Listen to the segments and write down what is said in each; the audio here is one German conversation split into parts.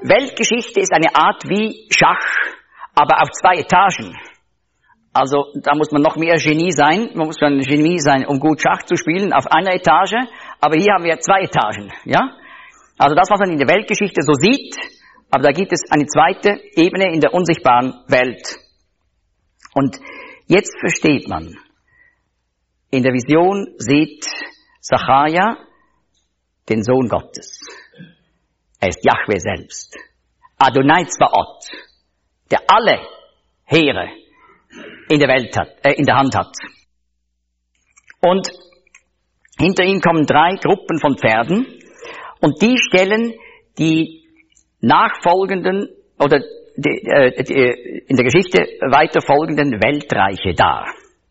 Weltgeschichte ist eine Art wie Schach, aber auf 2 Etagen. Also da muss man noch mehr Genie sein. Man muss ein Genie sein, um gut Schach zu spielen, auf einer Etage. Aber hier haben wir 2 Etagen. Ja? Also das, was man in der Weltgeschichte so sieht, aber da gibt es eine zweite Ebene in der unsichtbaren Welt. Und jetzt versteht man, in der Vision sieht Sacharja den Sohn Gottes. Er ist Jahwe selbst. Adonai Zvaot, der alle Heere in der Welt hat, in der Hand hat. Und hinter ihm kommen 3 Gruppen von Pferden und die stellen die nachfolgenden oder in der Geschichte weiterfolgenden Weltreiche dar.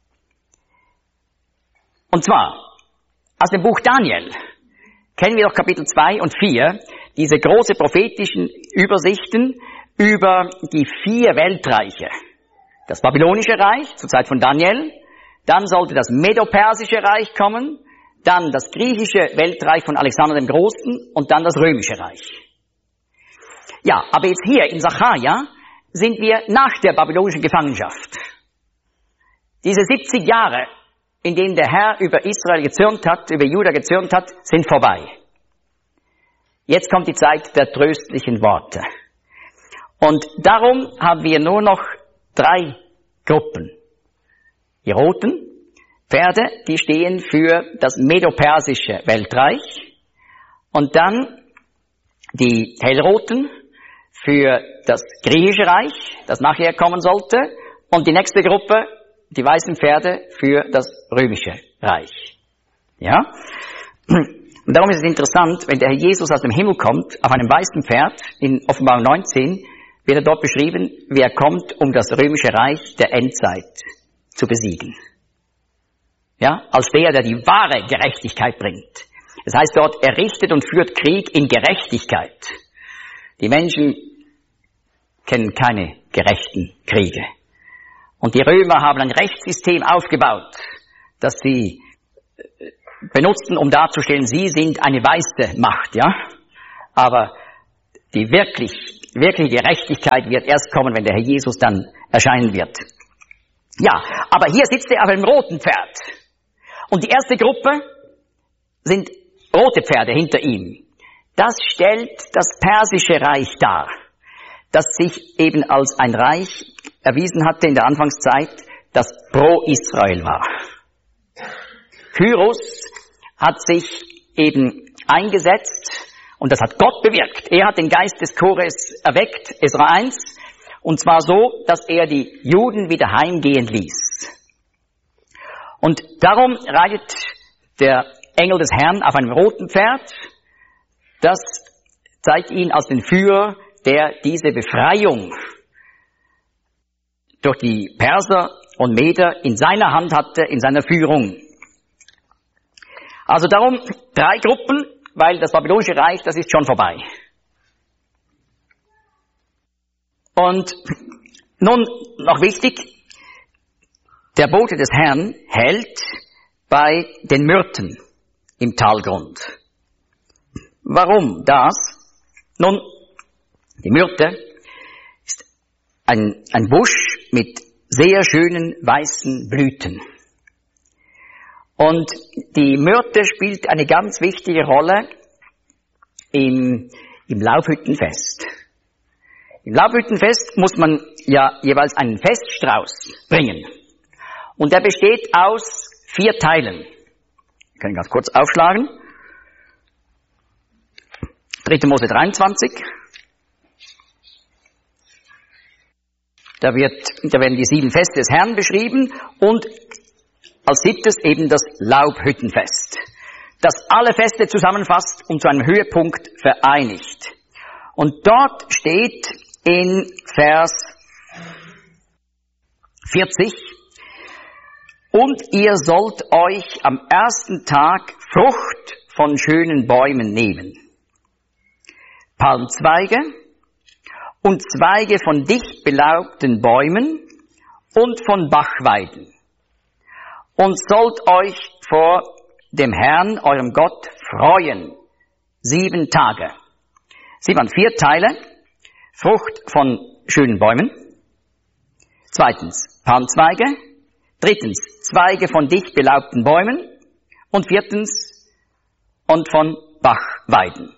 Und zwar aus dem Buch Daniel kennen wir doch Kapitel 2 und 4, diese große prophetischen Übersichten über die 4 Weltreiche. Das babylonische Reich zur Zeit von Daniel, dann sollte das Medo-Persische Reich kommen, dann das griechische Weltreich von Alexander dem Großen und dann das römische Reich. Ja, aber jetzt hier in Sacharja sind wir nach der babylonischen Gefangenschaft. Diese 70 Jahre, in denen der Herr über Israel gezürnt hat, über Juda gezürnt hat, sind vorbei. Jetzt kommt die Zeit der tröstlichen Worte. Und darum haben wir nur noch 3 Gruppen. Die roten Pferde, die stehen für das Medo-Persische Weltreich. Und dann die hellroten für das griechische Reich, das nachher kommen sollte. Und die nächste Gruppe, die weißen Pferde, für das römische Reich. Ja? Und darum ist es interessant, wenn der Herr Jesus aus dem Himmel kommt, auf einem weißen Pferd, in Offenbarung 19, wird er dort beschrieben, wie er kommt, um das römische Reich der Endzeit zu besiegen. Ja, als der die wahre Gerechtigkeit bringt. Das heißt dort, er richtet und führt Krieg in Gerechtigkeit. Die Menschen kennen keine gerechten Kriege. Und die Römer haben ein Rechtssystem aufgebaut, das sie benutzten, um darzustellen, sie sind eine weiße Macht, ja. Aber die wirkliche Gerechtigkeit wird erst kommen, wenn der Herr Jesus dann erscheinen wird. Ja, aber hier sitzt er auf einem roten Pferd. Und die erste Gruppe sind rote Pferde hinter ihm. Das stellt das persische Reich dar, das sich eben als ein Reich erwiesen hatte in der Anfangszeit, das pro Israel war. Kyros hat sich eben eingesetzt und das hat Gott bewirkt. Er hat den Geist des Chores erweckt, Esra 1, und zwar so, dass er die Juden wieder heimgehen ließ. Und darum reitet der Engel des Herrn auf einem roten Pferd. Das zeigt ihn als den Führer, der diese Befreiung durch die Perser und Meder in seiner Hand hatte, in seiner Führung. Also darum 3 Gruppen, weil das babylonische Reich, das ist schon vorbei. Und nun noch wichtig, der Bote des Herrn hält bei den Myrten im Talgrund. Warum das? Nun, die Myrte ist ein Busch mit sehr schönen weißen Blüten. Und die Myrte spielt eine ganz wichtige Rolle im Laubhüttenfest. Im Laubhüttenfest muss man ja jeweils einen Feststrauß bringen. Und der besteht aus 4 Teilen. Wir können ganz kurz aufschlagen. 3. Mose 23. Da werden die 7 Feste des Herrn beschrieben und als 7. eben das Laubhüttenfest, das alle Feste zusammenfasst und zu einem Höhepunkt vereinigt. Und dort steht in Vers 40, und ihr sollt euch am ersten Tag Frucht von schönen Bäumen nehmen, Palmzweige und Zweige von dicht belaubten Bäumen und von Bachweiden, und sollt euch vor dem Herrn, eurem Gott, freuen, 7 Tage. Sie waren 4 Teile, Frucht von schönen Bäumen. Zweitens, Palmzweige. Drittens, Zweige von dicht belaubten Bäumen. Und viertens, und von Bachweiden.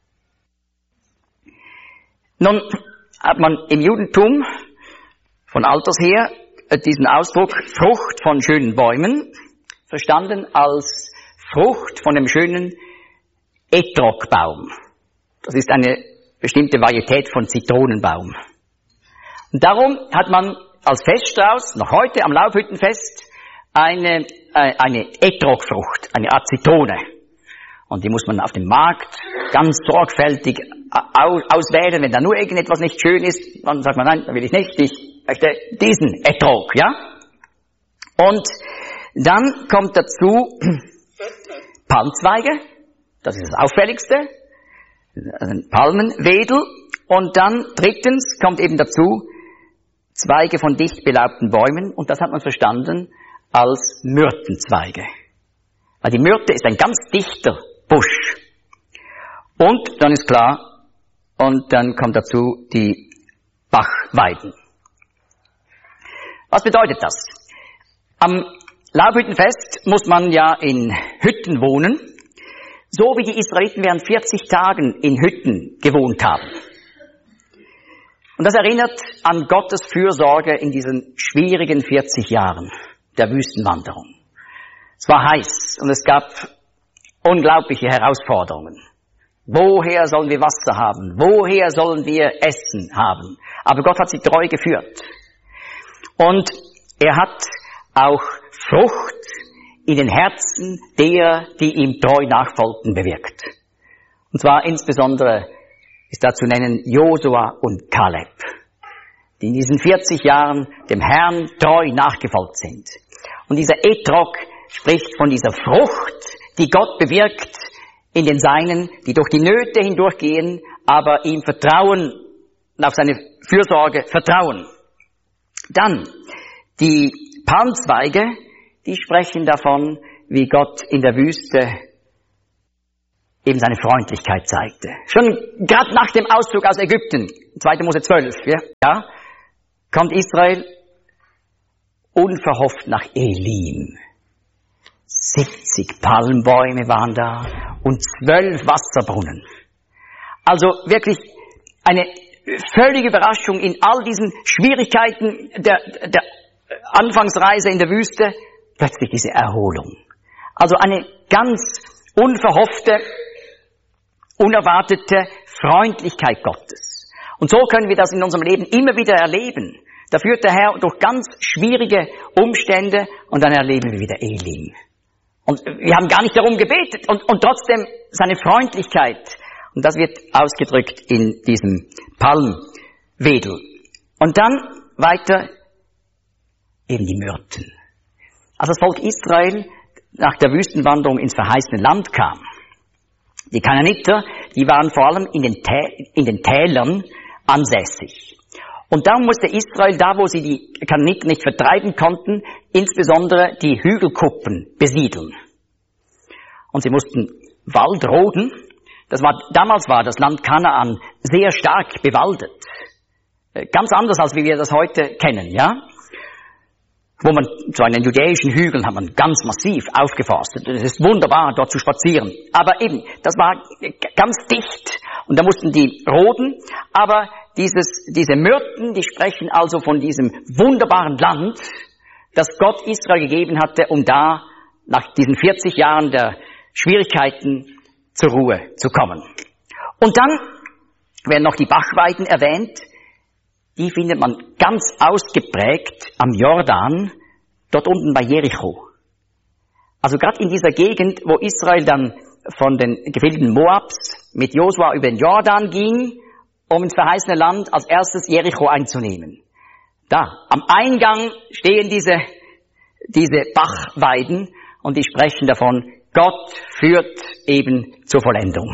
Nun hat man im Judentum von alters her diesen Ausdruck Frucht von schönen Bäumen verstanden als Frucht von dem schönen Etrogbaum. Das ist eine bestimmte Varietät von Zitronenbaum. Und darum hat man als Feststrauß, noch heute am Laubhüttenfest, eine Etrogfrucht, eine Art Zitrone. Und die muss man auf dem Markt ganz sorgfältig auswählen. Wenn da nur irgendetwas nicht schön ist, dann sagt man, nein, da will ich nicht, ich möchte diesen Etrog, ja? Und dann kommt dazu Palmzweige, das ist das Auffälligste, Palmenwedel. Und dann drittens kommt eben dazu Zweige von dicht belaubten Bäumen, und das hat man verstanden als Myrtenzweige. Weil die Myrte ist ein ganz dichter Busch. Und dann ist klar, und dann kommt dazu die Bachweiden. Was bedeutet das? Am Laubhüttenfest muss man ja in Hütten wohnen, so wie die Israeliten während 40 Tagen in Hütten gewohnt haben. Und das erinnert an Gottes Fürsorge in diesen schwierigen 40 Jahren der Wüstenwanderung. Es war heiß und es gab unglaubliche Herausforderungen. Woher sollen wir Wasser haben? Woher sollen wir Essen haben? Aber Gott hat sie treu geführt. Und er hat auch Frucht in den Herzen derer, die ihm treu nachfolgten, bewirkt. Und zwar insbesondere ist da zu nennen Josua und Kaleb, die in diesen 40 Jahren dem Herrn treu nachgefolgt sind. Und dieser Etrog spricht von dieser Frucht, die Gott bewirkt in den Seinen, die durch die Nöte hindurchgehen, aber ihm vertrauen und auf seine Fürsorge vertrauen. Dann die Palmzweige, die sprechen davon, wie Gott in der Wüste eben seine Freundlichkeit zeigte. Schon gerade nach dem Auszug aus Ägypten, 2. Mose 12, ja, kommt Israel unverhofft nach Elim. 70 Palmbäume waren da und 12 Wasserbrunnen. Also wirklich eine völlige Überraschung in all diesen Schwierigkeiten der Anfangsreise in der Wüste, plötzlich diese Erholung. Also eine ganz unverhoffte, unerwartete Freundlichkeit Gottes. Und so können wir das in unserem Leben immer wieder erleben. Da führt der Herr durch ganz schwierige Umstände und dann erleben wir wieder Elim. Und wir haben gar nicht darum gebetet und trotzdem seine Freundlichkeit. Und das wird ausgedrückt in diesem Palmwedel. Und dann weiter eben die Myrten. Als das Volk Israel nach der Wüstenwanderung ins verheißene Land kam, die Kanaaniter, die waren vor allem in den Tälern ansässig. Und darum musste Israel, da wo sie die Kanaaniter nicht vertreiben konnten, insbesondere die Hügelkuppen besiedeln. Und sie mussten Wald roden. Damals war das Land Kanaan sehr stark bewaldet. Ganz anders, als wie wir das heute kennen, ja? Wo man, zu einen judäischen Hügeln hat man ganz massiv aufgeforstet. Es ist wunderbar, dort zu spazieren. Aber eben, das war ganz dicht. Und da mussten die roden. Aber diese Myrten, die sprechen also von diesem wunderbaren Land, das Gott Israel gegeben hatte, um da nach diesen 40 Jahren der Schwierigkeiten zur Ruhe zu kommen. Und dann werden noch die Bachweiden erwähnt. Die findet man ganz ausgeprägt am Jordan, dort unten bei Jericho. Also gerade in dieser Gegend, wo Israel dann von den Gefilden Moabs mit Josua über den Jordan ging, um ins verheißene Land als erstes Jericho einzunehmen. Da, am Eingang stehen diese Bachweiden und die sprechen davon, Gott führt eben zur Vollendung.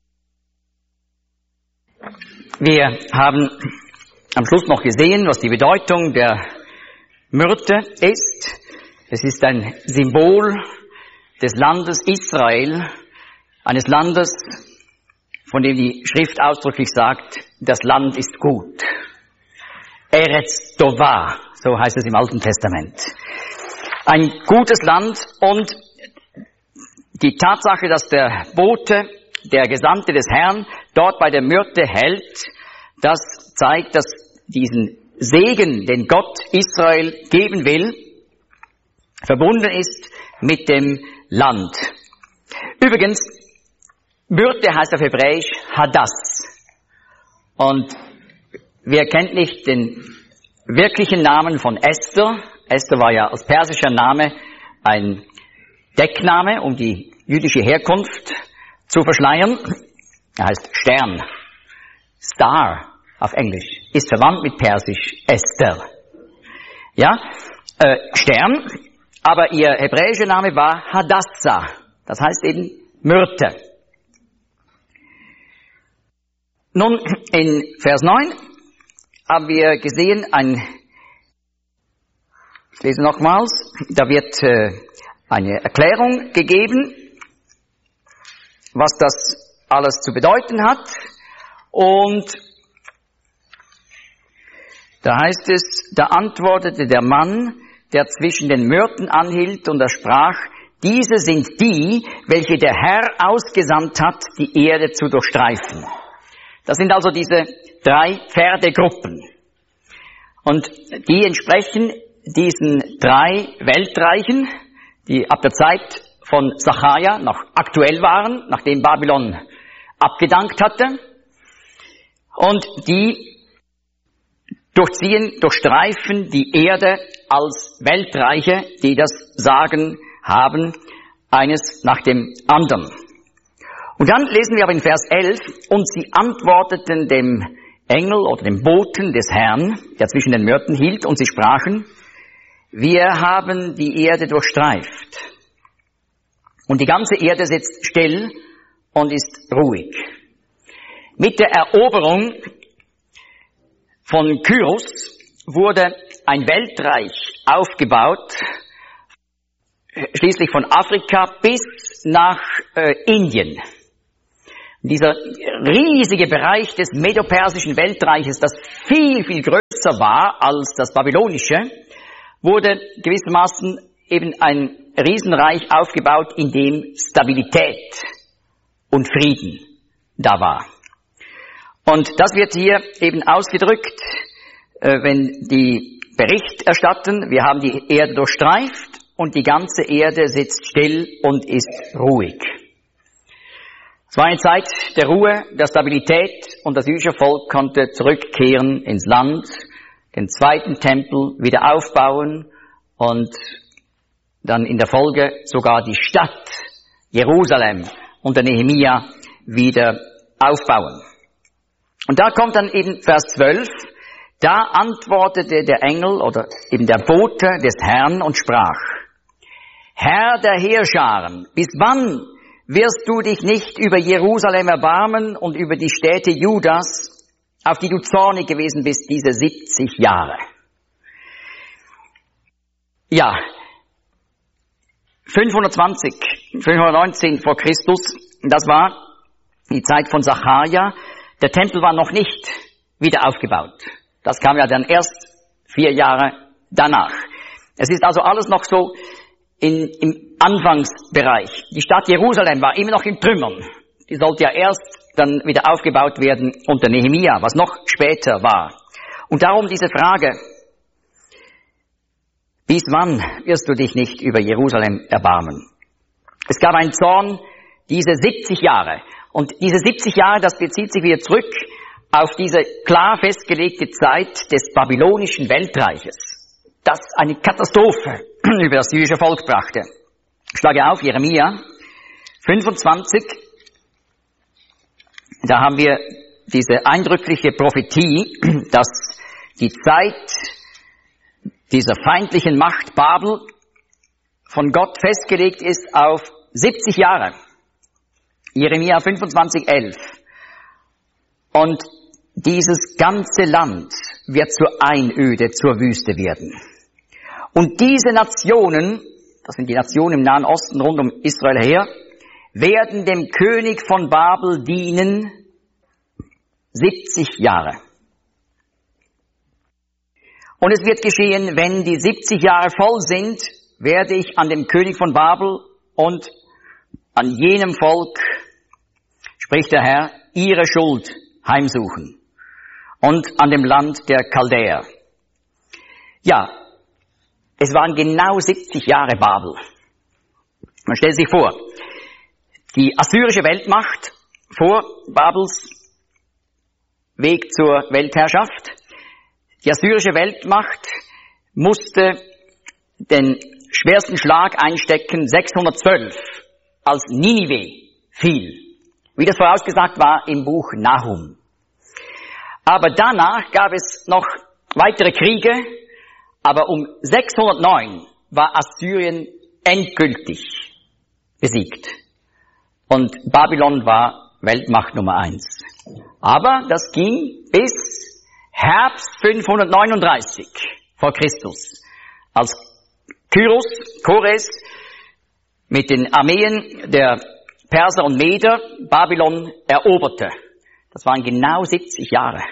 Wir haben am Schluss noch gesehen, was die Bedeutung der Myrte ist. Es ist ein Symbol des Landes Israel, eines Landes von dem die Schrift ausdrücklich sagt, das Land ist gut. Eretz Tova, so heißt es im Alten Testament. Ein gutes Land, und die Tatsache, dass der Bote, der Gesandte des Herrn, dort bei der Myrte hält, das zeigt, dass diesen Segen, den Gott Israel geben will, verbunden ist mit dem Land. Übrigens, Myrte heißt auf Hebräisch Hadass. Und wer kennt nicht den wirklichen Namen von Esther? Esther war ja als persischer Name ein Deckname, um die jüdische Herkunft zu verschleiern. Er heißt Stern. Star auf Englisch. Ist verwandt mit Persisch Esther. Ja, Stern. Aber ihr hebräischer Name war Hadassah. Das heißt eben Myrte. Nun, in Vers 9 haben wir gesehen, ich lese nochmals, da wird eine Erklärung gegeben, was das alles zu bedeuten hat. Und da heißt es, da antwortete der Mann, der zwischen den Myrten anhielt, und er sprach, diese sind die, welche der Herr ausgesandt hat, die Erde zu durchstreifen. Das sind also diese 3 Pferdegruppen. Und die entsprechen diesen 3 Weltreichen, die ab der Zeit von Sacharja noch aktuell waren, nachdem Babylon abgedankt hatte. Und die durchstreifen die Erde als Weltreiche, die das Sagen haben, eines nach dem anderen. Und dann lesen wir aber in Vers 11, und sie antworteten dem Engel oder dem Boten des Herrn, der zwischen den Myrten hielt, und sie sprachen, wir haben die Erde durchstreift. Und die ganze Erde sitzt still und ist ruhig. Mit der Eroberung von Kyros wurde ein Weltreich aufgebaut, schließlich von Afrika bis nach Indien. Dieser riesige Bereich des medopersischen Weltreiches, das viel, viel größer war als das babylonische, wurde gewissermaßen eben ein Riesenreich aufgebaut, in dem Stabilität und Frieden da war. Und das wird hier eben ausgedrückt, wenn die Bericht erstatten, wir haben die Erde durchstreift und die ganze Erde sitzt still und ist ruhig. Es war eine Zeit der Ruhe, der Stabilität, und das jüdische Volk konnte zurückkehren ins Land, den 2. Tempel wieder aufbauen und dann in der Folge sogar die Stadt Jerusalem unter Nehemia wieder aufbauen. Und da kommt dann eben Vers 12, da antwortete der Engel oder eben der Bote des Herrn und sprach, Herr der Heerscharen, bis wann wirst du dich nicht über Jerusalem erbarmen und über die Städte Judas, auf die du zornig gewesen bist diese 70 Jahre? Ja, 519 vor Christus, das war die Zeit von Sacharja. Der Tempel war noch nicht wieder aufgebaut. Das kam ja dann erst 4 Jahre danach. Es ist also alles noch so im Anfangsbereich. Die Stadt Jerusalem war immer noch in Trümmern. Die sollte ja erst dann wieder aufgebaut werden unter Nehemia, was noch später war. Und darum diese Frage, bis wann wirst du dich nicht über Jerusalem erbarmen? Es gab einen Zorn, diese 70 Jahre. Und diese 70 Jahre, das bezieht sich wieder zurück auf diese klar festgelegte Zeit des babylonischen Weltreiches, das eine Katastrophe über das jüdische Volk brachte. Ich schlage auf, Jeremia 25, da haben wir diese eindrückliche Prophetie, dass die Zeit dieser feindlichen Macht Babel von Gott festgelegt ist auf 70 Jahre. Jeremia 25, 11. Und dieses ganze Land wird zur Einöde, zur Wüste werden. Und diese Nationen, das sind die Nationen im Nahen Osten rund um Israel her, werden dem König von Babel dienen 70 Jahre. Und es wird geschehen, wenn die 70 Jahre voll sind, werde ich an dem König von Babel und an jenem Volk, spricht der Herr, ihre Schuld heimsuchen. Und an dem Land der Chaldäer. Ja, es waren genau 70 Jahre Babel. Man stellt sich vor, die assyrische Weltmacht vor Babels Weg zur Weltherrschaft. Die assyrische Weltmacht musste den schwersten Schlag einstecken, 612, als Ninive fiel, wie das vorausgesagt war im Buch Nahum. Aber danach gab es noch weitere Kriege, aber um 609 war Assyrien endgültig besiegt. Und Babylon war Weltmacht Nummer 1. Aber das ging bis Herbst 539 vor Christus, als Kores mit den Armeen der Perser und Meder Babylon eroberte. Das waren genau 70 Jahre.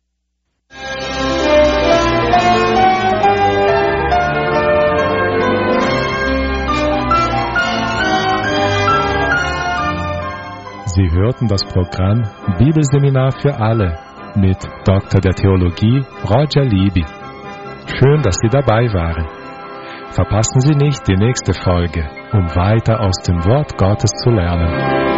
Sie hörten das Programm Bibelseminar für alle mit Dr. der Theologie Roger Libby. Schön, dass Sie dabei waren. Verpassen Sie nicht die nächste Folge, um weiter aus dem Wort Gottes zu lernen.